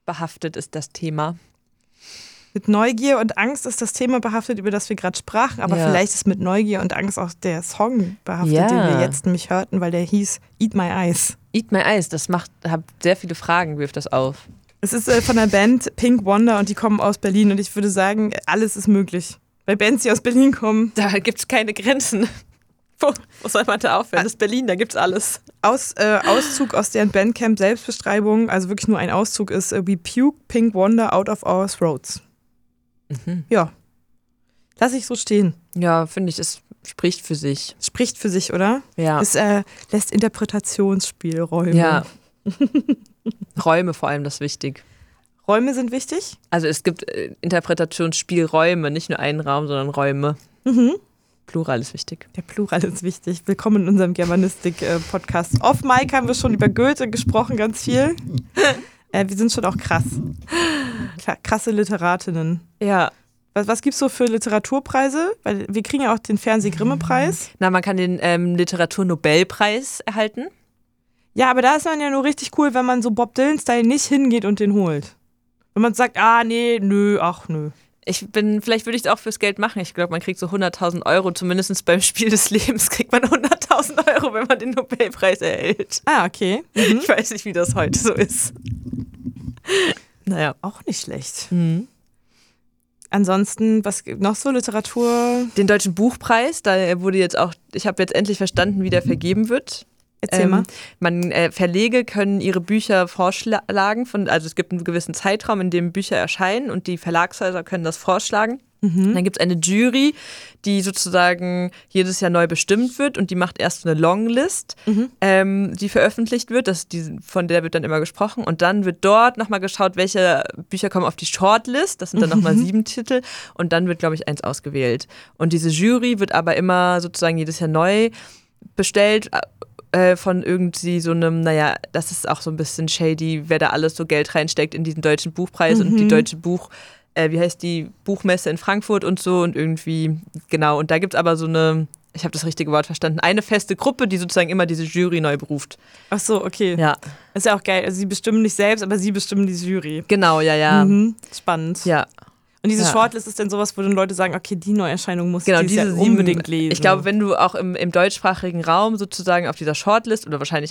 behaftet ist das Thema. Mit Neugier und Angst ist das Thema behaftet, über das wir gerade sprachen, aber vielleicht ist mit Neugier und Angst auch der Song behaftet, den wir jetzt nämlich hörten, weil der hieß Eat My Eyes. Eat My Eyes, hat sehr viele Fragen, wirft das auf. Es ist von der Band Pink Wonder und die kommen aus Berlin und ich würde sagen, alles ist möglich. Bei Bands, die aus Berlin kommen. Da gibt es keine Grenzen. Wo soll man da aufhören? Das ist Berlin, da gibt's alles. Auszug aus deren Bandcamp-Selbstbeschreibung, also wirklich nur ein Auszug, ist We puke Pink Wonder out of our throats. Ja, lass ich so stehen. Ja, finde ich, es spricht für sich. Spricht für sich, oder? Ja. Es lässt Interpretationsspielräume. Ja. Räume vor allem, das ist wichtig. Räume sind wichtig? Also es gibt Interpretationsspielräume, nicht nur einen Raum, sondern Räume. Plural ist wichtig. Der Plural ist wichtig. Willkommen in unserem Germanistik-Podcast. Off Mic haben wir schon über Goethe gesprochen, ganz viel. Wir sind schon auch krass. Krasse Literatinnen. Ja. Was gibt's so für Literaturpreise? Weil wir kriegen ja auch den Fernseh-Grimme-Preis. Na, man kann den Literaturnobelpreis erhalten. Ja, aber da ist man ja nur richtig cool, wenn man so Bob Dylan-Style nicht hingeht und den holt. Wenn man sagt, nö. Vielleicht würde ich es auch fürs Geld machen. Ich glaube, man kriegt so 100.000 Euro, zumindest beim Spiel des Lebens kriegt man 100.000 Euro, wenn man den Nobelpreis erhält. Ah, okay. Ich weiß nicht, wie das heute so ist. Naja. Auch nicht schlecht. Ansonsten, was gibt noch so Literatur? Den Deutschen Buchpreis, da wurde jetzt auch, ich habe jetzt endlich verstanden, wie der vergeben wird. Erzähl mal. Verlege können ihre Bücher vorschlagen, also es gibt einen gewissen Zeitraum, in dem Bücher erscheinen und die Verlagshäuser können das vorschlagen. Dann gibt es eine Jury, die sozusagen jedes Jahr neu bestimmt wird und die macht erst eine Longlist, die veröffentlicht wird, von der wird dann immer gesprochen und dann wird dort nochmal geschaut, welche Bücher kommen auf die Shortlist, das sind dann nochmal 7 Titel und dann wird, glaube ich, 1 ausgewählt. Und diese Jury wird aber immer sozusagen jedes Jahr neu bestellt von irgendwie so einem, das ist auch so ein bisschen shady, wer da alles so Geld reinsteckt in diesen Deutschen Buchpreis und die Deutsche wie heißt die Buchmesse in Frankfurt und so und irgendwie, genau. Und da gibt es aber so eine, ich habe das richtige Wort verstanden, eine feste Gruppe, die sozusagen immer diese Jury neu beruft. Ach so, okay. Ja. Das ist ja auch geil. Also sie bestimmen nicht selbst, aber sie bestimmen die Jury. Genau, ja. Spannend. Ja. Und diese Shortlist ist dann sowas, wo dann Leute sagen, okay, die Neuerscheinung muss ich diese unbedingt lesen. Ich glaube, wenn du auch im deutschsprachigen Raum sozusagen auf dieser Shortlist oder wahrscheinlich